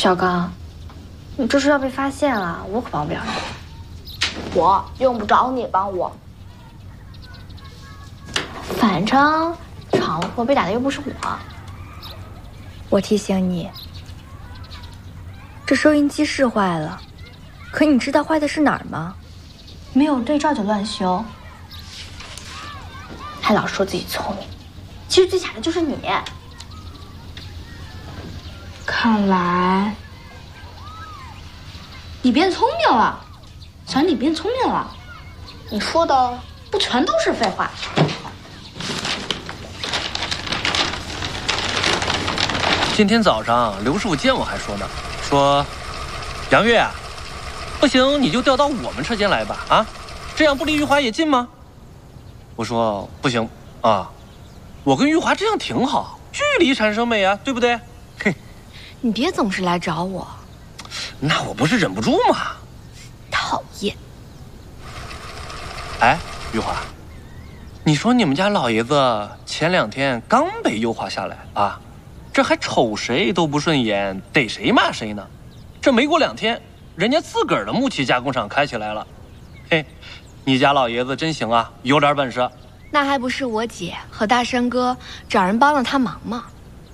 小刚，你这是要被发现了，我可帮不了你。 我用不着你帮我， 反正闯祸被打的又不是我。 我提醒你，这收音机是坏了，可你知道坏的是哪儿吗？ 没有对照就乱修，还老说自己聪明，其实最傻的就是你。 看来你变聪明了，小你变聪明了，你说的不全都是废话。 今天早上刘师傅见我还说呢，说杨月啊，不行你就调到我们车间来吧，啊，这样不离玉华也近吗？我说不行啊，我跟玉华这样挺好，距离产生美啊，对不对？嘿， 你别总是来找我， 那我不是忍不住吗？ 讨厌。 哎，玉华，你说你们家老爷子前2天刚被优化下来啊，这还瞅谁都不顺眼，逮谁骂谁呢。这没过2天，人家自个儿的木器加工厂开起来了。嘿，你家老爷子真行啊，有点本事。 那还不是我姐和大山哥找人帮了他忙吗？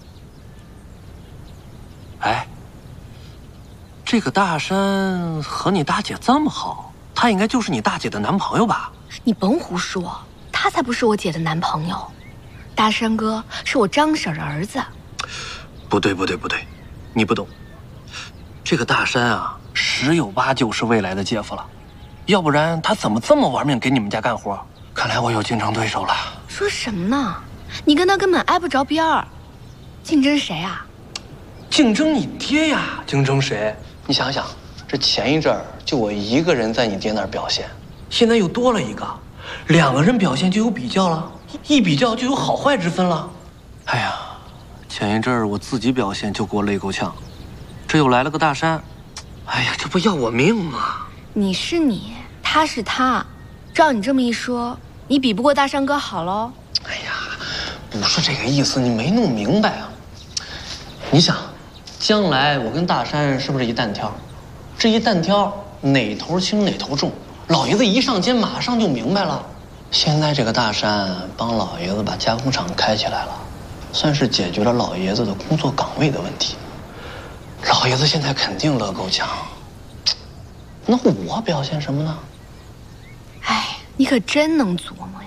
哎，这个大山和你大姐这么好，他应该就是你大姐的男朋友吧？ 你甭胡说，他才不是我姐的男朋友。大山哥是我张婶的儿子。 不对，你不懂。这个大山啊，10有8九是未来的姐夫了，要不然他怎么这么玩命给你们家干活？看来我有竞争对手了。 说什么呢？你跟他根本挨不着边儿，竞争谁啊？ 竞争你爹呀！竞争谁？你想想，这前一阵儿就我一个人在你爹那儿表现，现在又多了一个，2个人表现就有比较了，一比较就有好坏之分了。哎呀，前一阵儿我自己表现就给我累够呛，这又来了个大山，哎呀，这不要我命吗？ 你是你，他是他，照你这么一说，你比不过大山哥好喽？ 哎呀，不是这个意思，你没弄明白啊。你想，将来我跟大山是不是一担挑？这一担挑哪头轻哪头重，老爷子一上肩马上就明白了。现在这个大山帮老爷子把加工厂开起来了，算是解决了老爷子的工作岗位的问题。老爷子现在肯定乐够呛。那我表现什么呢？ 哎，你可真能琢磨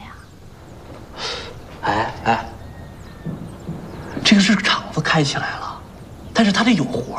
呀！ 哎，这个是厂子开起来了，但是他得有活。